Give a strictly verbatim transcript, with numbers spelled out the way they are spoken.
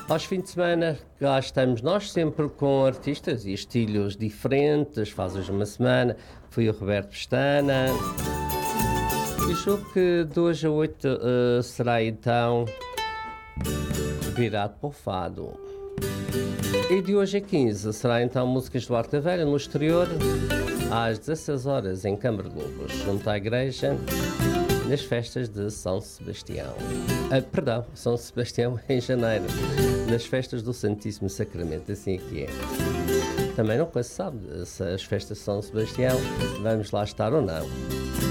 Aos fins de semana, cá estamos nós, sempre com artistas e estilos diferentes. Faz hoje uma semana, foi o Roberto Pestana. E julgo que de hoje a oito uh, será então virado para o fado. E de hoje a quinze será então músicas do Arco da Velha no exterior, às dezasseis horas em Câmara de Lobos, junto à igreja, nas festas de São Sebastião. Ah, perdão, São Sebastião em janeiro, nas festas do Santíssimo Sacramento, assim é que é. Também nunca se sabe se as festas de São Sebastião vamos lá estar ou não.